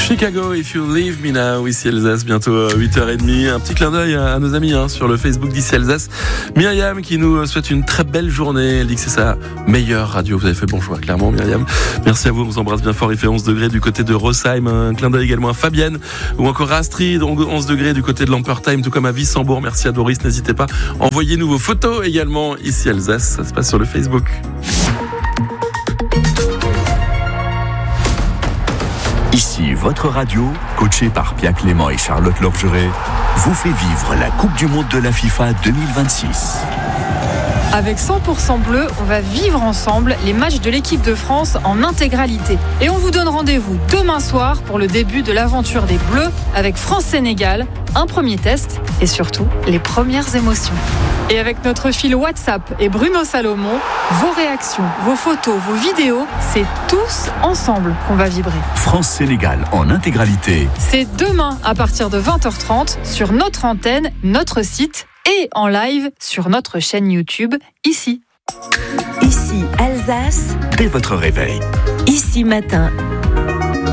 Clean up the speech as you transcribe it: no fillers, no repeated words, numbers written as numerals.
Chicago, If You Leave Me Now, ici Alsace, bientôt 8h30. Un petit clin d'œil à nos amis sur le Facebook d'ici Alsace. Myriam qui nous souhaite une très belle journée. Elle dit que c'est sa meilleure radio. Vous avez fait bon choix, clairement, Myriam. Merci à vous, on vous embrasse bien fort. Il fait 11 degrés du côté de Rosheim. Un clin d'œil également à Fabienne ou encore à Astrid, 11 degrés du côté de Lampertheim, tout comme à Wissembourg. Merci à Doris, n'hésitez pas. Envoyez-nous vos photos également ici Alsace. Ça se passe sur le Facebook. Ici, votre radio, coachée par Pierre Clément et Charlotte Lorgeret, vous fait vivre la Coupe du Monde de la FIFA 2026. Avec 100% bleu, on va vivre ensemble les matchs de l'équipe de France en intégralité. Et on vous donne rendez-vous demain soir pour le début de l'aventure des Bleus avec France-Sénégal, un premier test et surtout les premières émotions. Et avec notre fil WhatsApp et Bruno Salomon, vos réactions, vos photos, vos vidéos, c'est tous ensemble qu'on va vibrer. France-Sénégal en intégralité. C'est demain à partir de 20h30 sur notre antenne, notre site et en live sur notre chaîne YouTube, ici. Ici Alsace. Dès votre réveil. Ici matin.